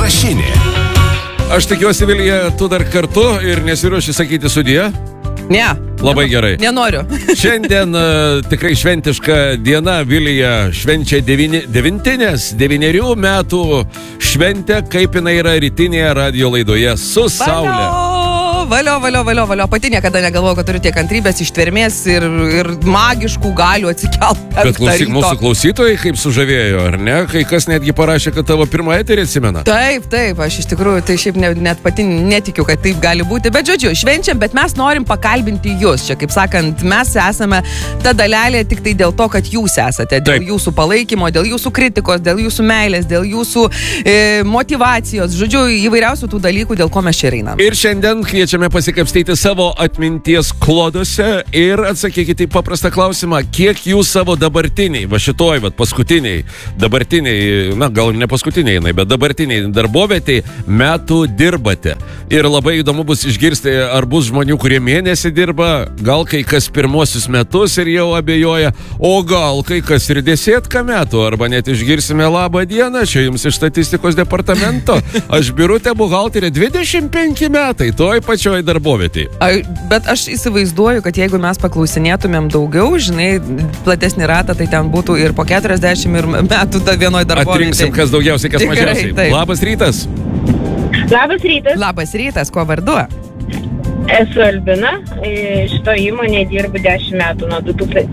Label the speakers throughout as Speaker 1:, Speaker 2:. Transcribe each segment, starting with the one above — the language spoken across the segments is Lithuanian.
Speaker 1: Jurašinė.
Speaker 2: Aš tikiuosi, Vilija, tu dar kartu ir nesiruoši sakyti sudie?
Speaker 3: Ne.
Speaker 2: Labai gerai.
Speaker 3: Nenoriu.
Speaker 2: Šiandien tikrai šventiška diena. Vilija švenčia 9 metų šventę, kaip jinai yra rytinėje radio laidoje su Saule.
Speaker 3: Valio. Pati niekada negalvojau, kad turiu tiek kantrybės, ištvermės ir magiškų galių atsikelt.
Speaker 2: Bet klausyk, mūsų klausytojai kaip sužavėjo, ar ne? Kai kas netgi parašė, kad tavo pirmą eterį atsimena.
Speaker 3: Taip, aš iš tikrųjų, tai šiaip net pati netikiu, kad taip gali būti. Bet žodžiu, švenčiam, bet mes norim pakalbinti jūs. Čia, kaip sakant, mes esame ta dalelė tik tai dėl to, kad jūs esate. Dėl jūsų palaikymo, dėl jūsų kritikos, dėl jūsų meilės, dėl jūsų motyvacijos. Žodžiu, įvairiausių tų dalykų, dėl ko mes čia einame.
Speaker 2: Ir šiandien kviečiame pasikapstyti savo atminties kloduose ir atsakykite į paprastą klausimą, kiek jūs savo dabartiniai, va šitoj, va paskutiniai, dabartiniai, na gal ne paskutiniai, bet dabartiniai darbovietei metų dirbate. Ir labai įdomu bus išgirsti, ar bus žmonių, kurie mėnesį dirba, gal kai kas pirmosius metus ir jau abejoja, o gal kai kas ir 10 metų, arba net išgirsime labą dieną, čia jums iš statistikos departamento, aš Birutė buhalterė 25 metai, toj pačioj darbovietėj.
Speaker 3: Bet aš įsivaizduoju, kad jeigu mes paklausinėtumėm daugiau, žinai, platesnį ratą, tai ten būtų ir po 40 metų ta vienoj darbovietėj.
Speaker 2: Atrinksim, kas daugiausiai, kas mažiausiai.
Speaker 3: Taip.
Speaker 2: Labas rytas.
Speaker 4: Labas rytas.
Speaker 3: Labas rytas, kuo vardu?
Speaker 4: Esu Albina, šito įmonėje dirbu 10 metų, nuo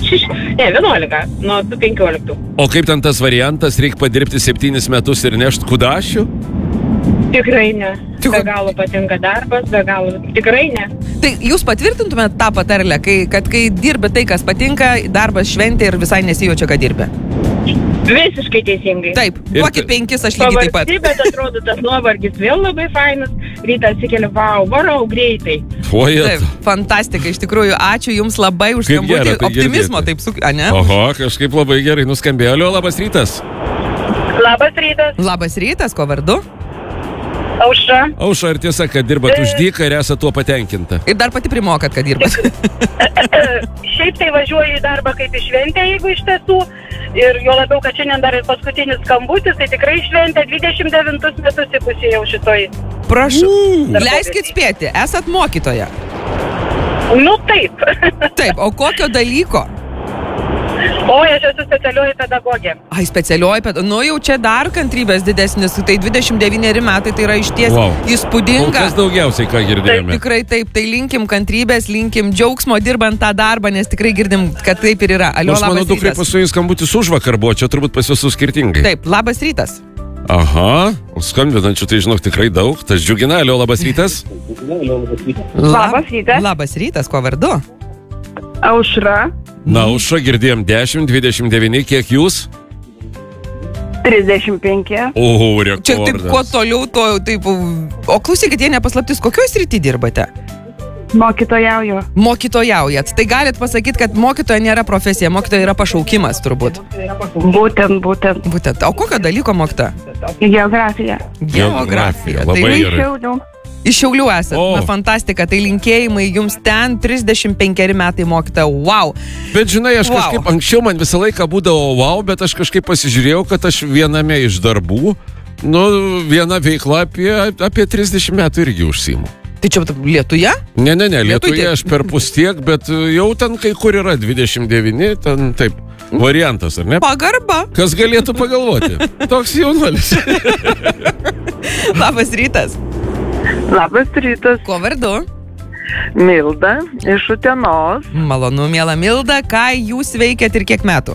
Speaker 4: 11, nuo 2015.
Speaker 2: O kaip ten tas variantas, reikia padirbti 7 metus ir nešt kudašių?
Speaker 4: Tikrai ne. Be galo patinka darbas, be galo tikrai ne.
Speaker 3: Tai jūs patvirtintumėte tą patarlę, kad kai dirbi tai, kas patinka, darbas šventė ir visai nesijaučia, kad dirbi?
Speaker 4: Visiškai teisingai.
Speaker 3: Taip, duokit 5, aš lygiai taip pat.
Speaker 4: Bet atrodo, tas nuovargis vėl labai fainas. Rytą atsikeliu, varau greitai.
Speaker 3: Taip, fantastika, iš tikrųjų, ačiū jums labai už skambutį, optimizmo, taip, ne?
Speaker 2: Oho, kažkaip labai gerai nuskambėjo. Alio, labas rytas.
Speaker 4: Labas rytas.
Speaker 3: Labas rytas, kuo vardu?
Speaker 4: Aušra.
Speaker 2: Aušra, ar tiesa, kad dirbat už dyką ir esate tuo patenkinta?
Speaker 3: Ir dar pati primokat, kad dirbat.
Speaker 4: Šiaip tai važiuoju į darbą kaip į šventę, jeigu iš tiesų. Ir jo labiau, kad šiandien dar ir paskutinis skambutis, tai tikrai šventė 29 metus įpusėjau šitoj.
Speaker 3: Prašau, leiskit spėti, esat mokytoja.
Speaker 4: Nu taip.
Speaker 3: Taip, o kokio dalyko?
Speaker 4: O, aš esu specialioji pedagogė.
Speaker 3: Ai, specialioji pedagogė. Nu, jau čia dar kantrybės didesnis. Tai 29 metai, tai yra išties įspūdinga.
Speaker 2: Kol kas daugiausiai, ką girdėjome.
Speaker 3: Taip, tikrai taip. Tai linkim kantrybės, linkim džiaugsmo dirbant tą darbą, nes tikrai girdim, kad taip ir yra. Alio, labas rytas.
Speaker 2: Aš manau, dukrai pas jums skambutis užvakar buvo, čia turbūt pas jūsų skirtingai.
Speaker 3: Taip, labas rytas.
Speaker 2: Aha, skambinančių, tai žinok, tikrai daug. Tas džiugina. Alio, labas rytas.
Speaker 4: Labas rytas.
Speaker 3: Labas rytas, kuo vardu?
Speaker 4: Aušra.
Speaker 2: Na, Aušra, girdėjom 10, 29, kiek jūs?
Speaker 4: 35.
Speaker 2: Oho, rekordas.
Speaker 3: Čia taip, kuo toliau, to taip. O klausykit, jie nepaslaptis, kokioj srity dirbate?
Speaker 4: Mokytojauju.
Speaker 3: Mokytojaujat. Tai galit pasakyti, kad mokytoja nėra profesija, mokytoja yra pašaukimas, turbūt. Būtent. O kokio dalyko mokytoja?
Speaker 4: Geografija.
Speaker 2: Labai gerai.
Speaker 3: Iš Šiaulių esat. Na, fantastika. Tai linkėjimai jums ten 35 metai mokytoja. Wow.
Speaker 2: Bet žinai, aš kažkaip anksčiau man visą laiką būdavo wow, bet aš kažkaip pasižiūrėjau, kad aš viename iš darbų, viena veikla apie 30 metų irgi užsiimu.
Speaker 3: Tai čia Lietuje?
Speaker 2: Ne, Lietuje aš per pustiek, bet jau ten kai kur yra 29, ten taip. Variantas, ar ne?
Speaker 3: Pagarba.
Speaker 2: Kas galėtų pagalvoti? Toks jaunuolis.
Speaker 3: Labas rytas.
Speaker 5: Labas rytas.
Speaker 3: Kuo vardu?
Speaker 5: Milda iš Utenos.
Speaker 3: Malonu, miela Milda. Ką jūs veikiat ir kiek metų?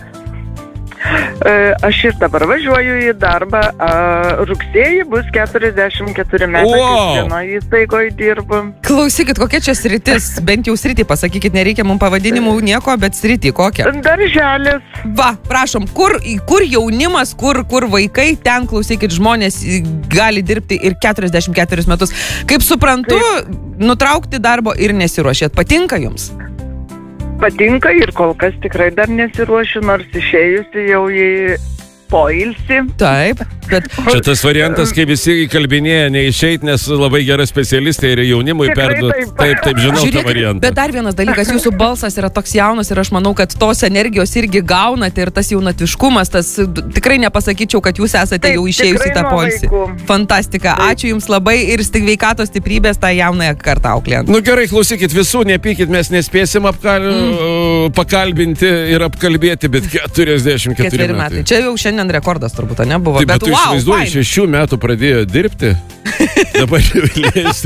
Speaker 5: Aš ir dabar važiuoju į darbą. Rugsėjį bus 44 metai, vienoje įstaigoje dirbu.
Speaker 3: Klausykit, kokia čia sritis? Bent jau sritį pasakykit, nereikia mums pavadinimų nieko, bet sritį kokią?
Speaker 5: Darželis.
Speaker 3: Va, prašom, kur jaunimas, kur vaikai, ten klausykit, žmonės gali dirbti ir 44 metus. Kaip suprantu, nutraukti darbo ir nesiruošėt. Patinka jums?
Speaker 5: Patinka ir kol kas tikrai dar nesiruošiu, nors išėjusi jau į poilsį.
Speaker 3: Taip, bet...
Speaker 2: Čia tas variantas, kai visi įkalbinėja neišeit, nes labai gera specialistė ir jaunimui perduot. Taip, žinau tą variantą.
Speaker 3: Bet dar vienas dalykas, jūsų balsas yra toks jaunas ir aš manau, kad tos energijos irgi gaunate ir tas jaunatviškumas, tas tikrai nepasakyčiau, kad jūs esate jau išėjusi tą poilsį. Fantastika. Ačiū Jums labai ir sveikatos, stiprybės tą jaunąją kartą auklėjant.
Speaker 2: Nu gerai, klausykit, visų nepykit, mes nespėsim pakalbinti ir apkalbėti, bet 44 metai.
Speaker 3: Čia jau šiandien rekordas turbūt, nebuvo.
Speaker 2: Bet tu įsivaizduoji, 6 metų pradėjo dirbti, dabar jau leis